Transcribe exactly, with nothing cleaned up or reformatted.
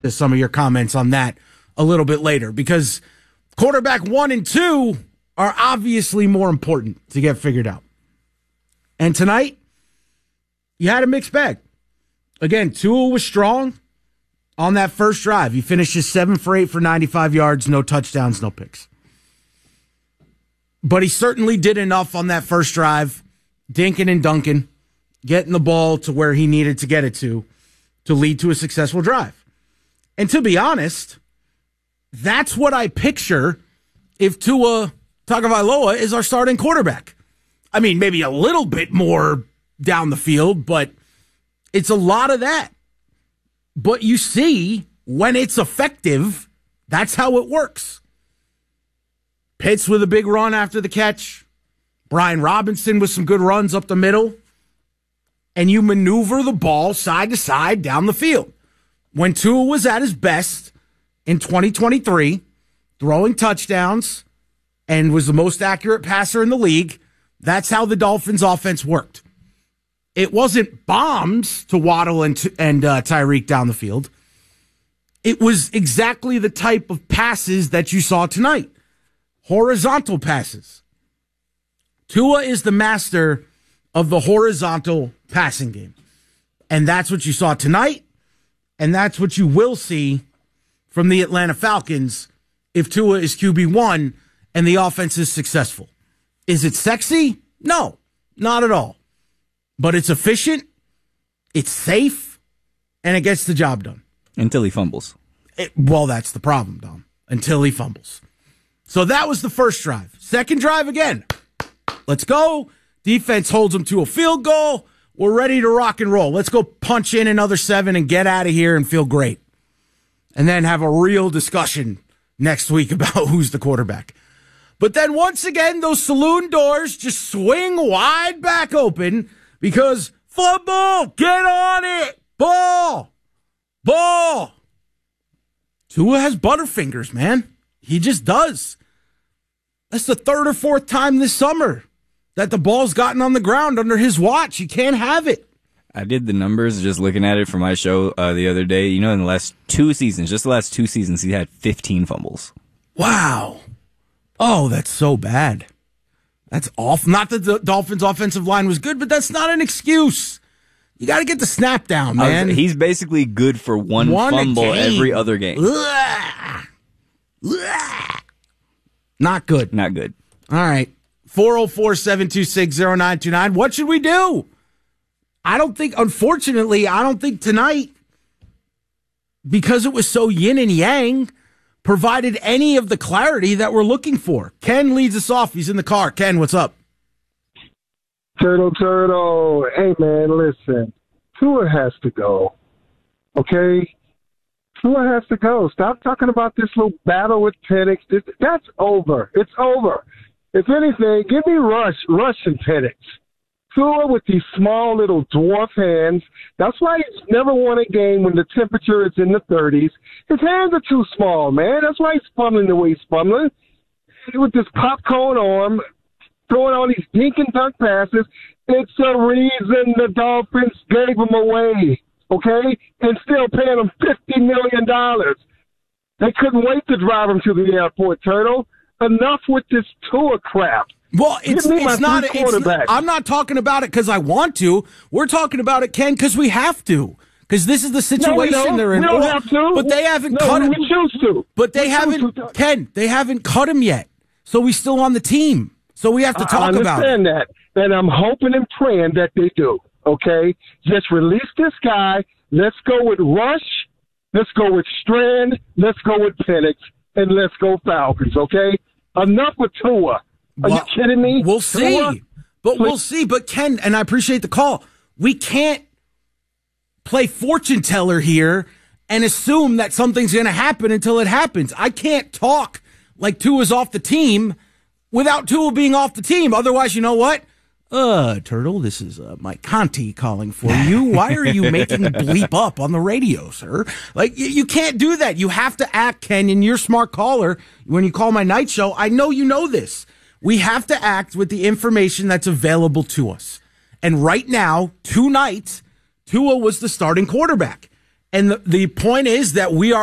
to some of your comments on that a little bit later, because quarterback one and two are obviously more important to get figured out. And tonight, you had a mixed bag. Again, Tua was strong on that first drive. He finishes seven for eight for ninety-five yards, no touchdowns, no picks. But he certainly did enough on that first drive, dinking and dunking, getting the ball to where he needed to get it to, to lead to a successful drive. And to be honest, that's what I picture if Tua Tagovailoa is our starting quarterback. I mean, maybe a little bit more down the field, but it's a lot of that. But you see, when it's effective, that's how it works. Pitts with a big run after the catch. Brian Robinson with some good runs up the middle. And you maneuver the ball side to side down the field. When Tua was at his best in twenty twenty-three, throwing touchdowns and was the most accurate passer in the league, that's how the Dolphins' offense worked. It wasn't bombs to Waddle and, and uh, Tyreek down the field. It was exactly the type of passes that you saw tonight. Horizontal passes. Tua is the master of the horizontal passing game. And that's what you saw tonight, and that's what you will see from the Atlanta Falcons if Tua is Q B one and the offense is successful. Is it sexy? No, not at all. But it's efficient, it's safe, and it gets the job done. Until he fumbles. It, well, that's the problem, Dom. Until he fumbles. So that was the first drive. Second drive again. Let's go. Defense holds them to a field goal. We're ready to rock and roll. Let's go punch in another seven and get out of here and feel great. And then have a real discussion next week about who's the quarterback. But then once again, those saloon doors just swing wide back open because football, get on it, ball, ball. Tua has butterfingers, man. He just does. That's the third or fourth time this summer that the ball's gotten on the ground under his watch. You can't have it. I did the numbers just looking at it for my show uh, the other day. You know, in the last two seasons, just the last two seasons, he had fifteen fumbles. Wow. Oh, that's so bad. That's awful. Not that the Dolphins' offensive line was good, but that's not an excuse. You got to get the snap down, man. Was, he's basically good for one, one fumble every other game. Ugh. Ugh. Not good. Not good. All right. four oh four, seven two six, oh nine two nine. What should we do? I don't think, unfortunately, I don't think tonight, because it was so yin and yang, provided any of the clarity that we're looking for. Ken leads us off. He's in the car. Ken, what's up? Turtle, turtle. Hey, man, listen. Tua has to go. Okay? Tua has to go. Stop talking about this little battle with Penix. This, that's over. It's over. If anything, give me Rush, Rush and Penix. Tua with these small little dwarf hands. That's why he's never won a game when the temperature is in the thirties. His hands are too small, man. That's why he's fumbling the way he's fumbling. With this popcorn arm, throwing all these dink and dunk passes. It's a reason the Dolphins gave him away, okay? And still paying him fifty million dollars. They couldn't wait to drive him to the airport, Turtle. Enough with this Tua crap. Well, it's, it's not, it's not. I'm not talking about it because I want to. We're talking about it, Ken, because we have to. Because this is the situation no, they're in. We don't have to. But they haven't no, cut him. We choose to. But they we haven't, to. Ken, they haven't cut him yet. So he's still on the team. So we have to talk about it. I understand that. And I'm hoping and praying that they do. Okay? Just release this guy. Let's go with Rush. Let's go with Strand. Let's go with Penix. And let's go Falcons. Okay? Enough with Tua. Are well, you kidding me? We'll see. Tua? But Please. we'll see. But Ken, and I appreciate the call, we can't play fortune teller here and assume that something's going to happen until it happens. I can't talk like Tua's off the team without Tua being off the team. Otherwise, you know what? Uh, Turtle, this is uh, Mike Conti calling for you. Why are you making bleep up on the radio, sir? Like, you, you can't do that. You have to act, Ken, and you're a smart caller. When you call my night show, I know you know this. We have to act with the information that's available to us. And right now, tonight, Tua was the starting quarterback. And the, the point is that we are